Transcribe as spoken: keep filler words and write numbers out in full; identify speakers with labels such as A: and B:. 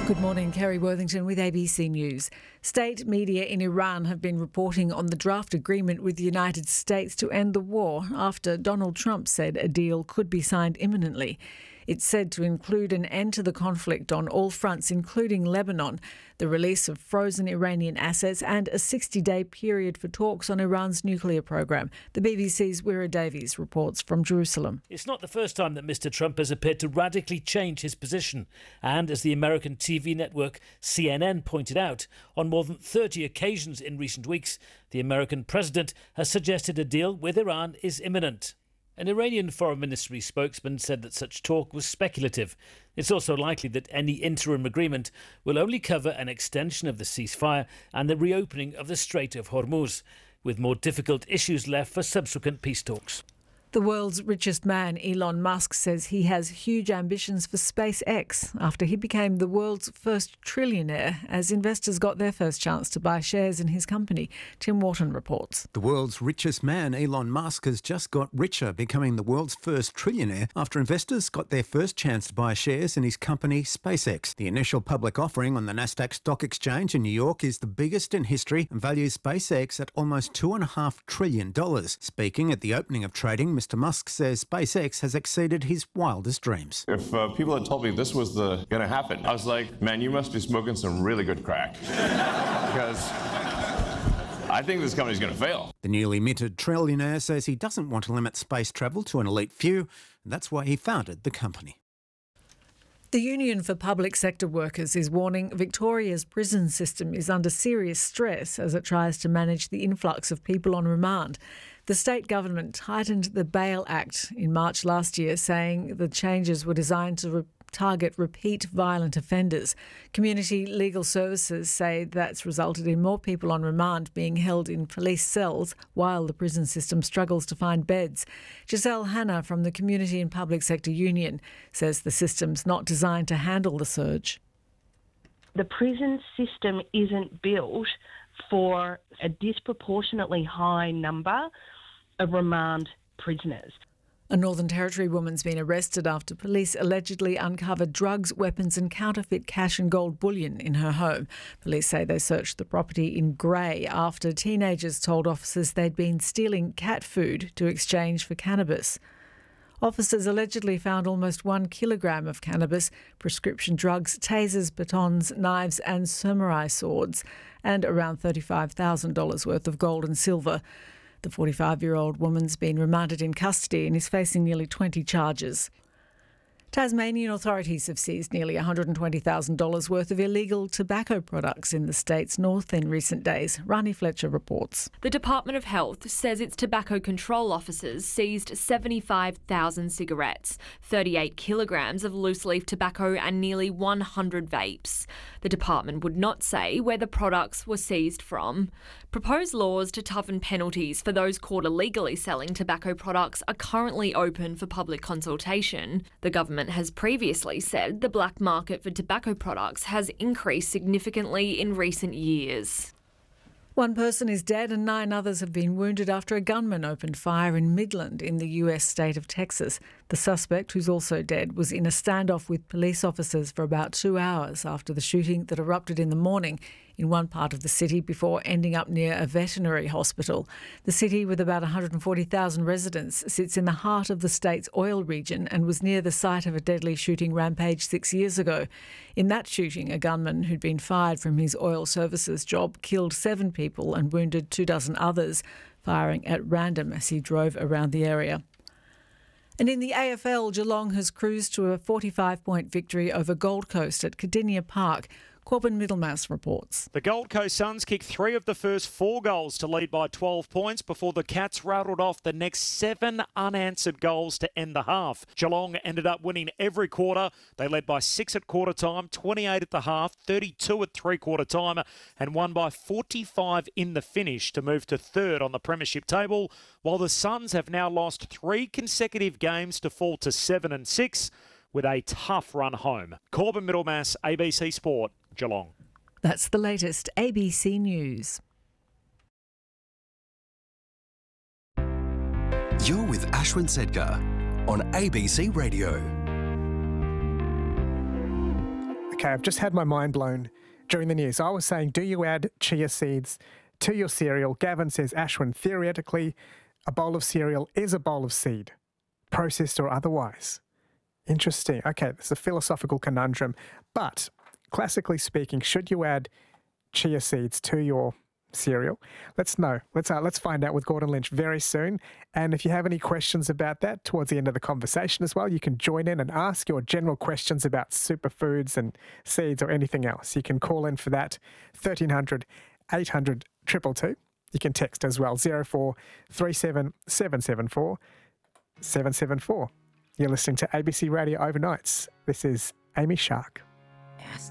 A: Good morning, Kerry Worthington with A B C News. State media in Iran have been reporting on the draft agreement with the United States to end the war after Donald Trump said a deal could be signed imminently. It's said to include an end to the conflict on all fronts, including Lebanon, the release of frozen Iranian assets and a sixty-day period for talks on Iran's nuclear program. The B B C's Wira Davies reports from Jerusalem.
B: It's not the first time that Mister Trump has appeared to radically change his position. And as the American T V network C N N pointed out, on more than thirty occasions in recent weeks, the American president has suggested a deal with Iran is imminent. An Iranian foreign ministry spokesman said that such talk was speculative. It's also likely that any interim agreement will only cover an extension of the ceasefire and the reopening of the Strait of Hormuz, with more difficult issues left for subsequent peace talks.
A: The world's richest man, Elon Musk, says he has huge ambitions for SpaceX after he became the world's first trillionaire as investors got their first chance to buy shares in his company. Tim Wharton reports.
C: The world's richest man, Elon Musk, has just got richer, becoming the world's first trillionaire after investors got their first chance to buy shares in his company, SpaceX. The initial public offering on the Nasdaq Stock Exchange in New York is the biggest in history and values SpaceX at almost two point five trillion dollars. Speaking at the opening of trading, Mister Musk says SpaceX has exceeded his wildest dreams.
D: If uh, people had told me this was the going to happen, I was like, man, you must be smoking some really good crack. Because I think this company's going to fail.
C: The newly minted trillionaire says he doesn't want to limit space travel to an elite few, and that's why he founded the company.
A: The Union for Public Sector Workers is warning Victoria's prison system is under serious stress as it tries to manage the influx of people on remand. The state government tightened the Bail Act in March last year, saying the changes were designed to re- target repeat violent offenders. Community Legal Services say that's resulted in more people on remand being held in police cells while the prison system struggles to find beds. Giselle Hanna from the Community and Public Sector Union says the system's not designed to handle the surge.
E: The prison system isn't built for a disproportionately high number of remand prisoners.
A: A Northern Territory woman's been arrested after police allegedly uncovered drugs, weapons and counterfeit cash and gold bullion in her home. Police say they searched the property in Grey after teenagers told officers they'd been stealing cat food to exchange for cannabis. Officers allegedly found almost one kilogram of cannabis, prescription drugs, tasers, batons, knives and samurai swords, and around thirty-five thousand dollars worth of gold and silver. The forty-five-year-old woman's been remanded in custody and is facing nearly twenty charges. Tasmanian authorities have seized nearly one hundred twenty thousand dollars worth of illegal tobacco products in the state's north in recent days. Rani Fletcher reports.
F: The Department of Health says its tobacco control officers seized seventy-five thousand cigarettes, thirty-eight kilograms of loose-leaf tobacco and nearly one hundred vapes. The department would not say where the products were seized from. Proposed laws to toughen penalties for those caught illegally selling tobacco products are currently open for public consultation. The government has previously said the black market for tobacco products has increased significantly in recent years.
A: One person is dead and nine others have been wounded after a gunman opened fire in Midland in the U S state of Texas. The suspect, who's also dead, was in a standoff with police officers for about two hours after the shooting that erupted in the morning in one part of the city before ending up near a veterinary hospital. The city, with about one hundred forty thousand residents, sits in the heart of the state's oil region and was near the site of a deadly shooting rampage six years ago. In that shooting, a gunman who'd been fired from his oil services job killed seven people and wounded two dozen others, firing at random as he drove around the area. And in the A F L, Geelong has cruised to a forty-five point victory over Gold Coast at Cardinia Park. Corbin Middlemass reports.
G: The Gold Coast Suns kicked three of the first four goals to lead by twelve points before the Cats rattled off the next seven unanswered goals to end the half. Geelong ended up winning every quarter. They led by six at quarter time, twenty-eight at the half, thirty-two at three-quarter time, and won by forty-five in the finish to move to third on the premiership table, while the Suns have now lost three consecutive games to fall to seven and six with a tough run home. Corbin Middlemass, A B C Sport, Geelong.
A: That's the latest A B C News.
H: You're with Ashwin Sedgar on A B C Radio. Okay, I've just had my mind blown during the news. I was saying, do you add chia seeds to your cereal? Gavin says, Ashwin, theoretically, a bowl of cereal is a bowl of seed, processed or otherwise. Interesting. Okay, it's a philosophical conundrum. But classically speaking, should you add chia seeds to your cereal? Let's know. Let's uh, let's find out with Gordon Lynch very soon. And if you have any questions about that towards the end of the conversation as well, you can join in and ask your general questions about superfoods and seeds or anything else. You can call in for that, thirteen hundred, eight hundred, two two two. You can text as well, zero four three seven, seven seven four, seven seven four. You're listening to A B C Radio Overnights. This is Amy Shark.